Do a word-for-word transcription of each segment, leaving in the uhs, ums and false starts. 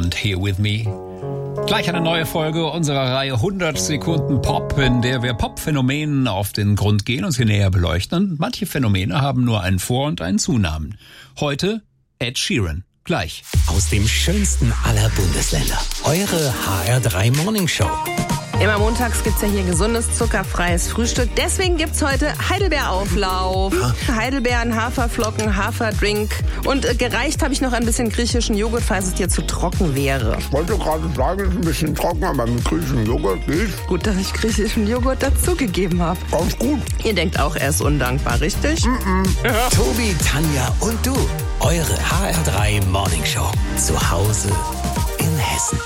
und Here With Me. Gleich eine neue Folge unserer Reihe hundert Sekunden Pop, in der wir Pop-Phänomenen auf den Grund gehen und sie näher beleuchten. Und manche Phänomene haben nur einen Vor- und einen Zunamen. Heute Ed Sheeran. Gleich. Aus dem schönsten aller Bundesländer. Eure H R drei Morning Show. Immer montags gibt's ja hier gesundes, zuckerfreies Frühstück. Deswegen gibt's heute Heidelbeerauflauf. Ja. Heidelbeeren, Haferflocken, Haferdrink. Und äh, gereicht habe ich noch ein bisschen griechischen Joghurt, falls es dir zu trocken wäre. Ich wollte gerade sagen, es ist ein bisschen trocken, aber mit griechischen Joghurt geht. Gut, dass ich griechischen Joghurt dazugegeben habe. Ganz gut. Ihr denkt auch, er ist undankbar, richtig? Mm-mm. Ja. Tobi, Tanja und du. Eure H R drei Morning Show. Zu Hause in Hessen.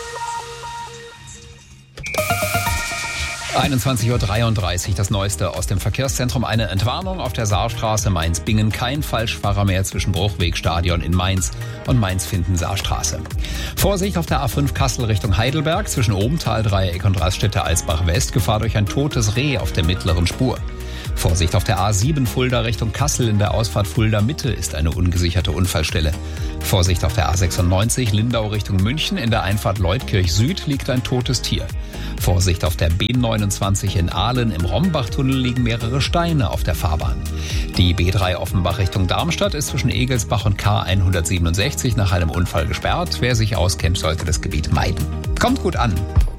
einundzwanzig Uhr dreiunddreißig, das Neueste aus dem Verkehrszentrum. Eine Entwarnung auf der Saarstraße Mainz-Bingen. Kein Falschfahrer mehr zwischen Bruchwegstadion in Mainz und Mainz-Finden-Saarstraße. Vorsicht auf der A fünf Kassel Richtung Heidelberg zwischen Obenthal-Dreieck und Raststätte-Alsbach-West. Gefahr durch ein totes Reh auf der mittleren Spur. Vorsicht auf der A sieben Fulda Richtung Kassel. In der Ausfahrt Fulda Mitte ist eine ungesicherte Unfallstelle. Vorsicht auf der A sechsundneunzig Lindau Richtung München. In der Einfahrt Leutkirch Süd liegt ein totes Tier. Vorsicht auf der B neunundzwanzig in Aalen. Im Rombachtunnel liegen mehrere Steine auf der Fahrbahn. Die B drei Offenbach Richtung Darmstadt ist zwischen Egelsbach und K hundertsiebenundsechzig nach einem Unfall gesperrt. Wer sich auskennt, sollte das Gebiet meiden. Kommt gut an.